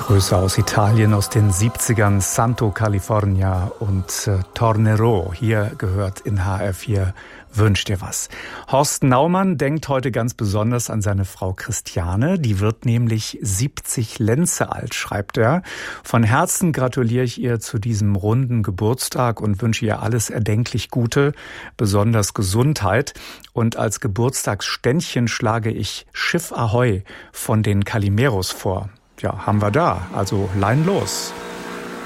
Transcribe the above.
Grüße aus Italien aus den 70ern, Santo California und Tornerò. Hier gehört in HR4 Wünsch dir was. Horst Naumann denkt heute ganz besonders an seine Frau Christiane. Die wird nämlich 70 Lenze alt, schreibt er. Von Herzen gratuliere ich ihr zu diesem runden Geburtstag und wünsche ihr alles erdenklich Gute, besonders Gesundheit. Und als Geburtstagsständchen schlage ich Schiff Ahoi von den Calimeros vor. Ja, haben wir da. Also Lein los.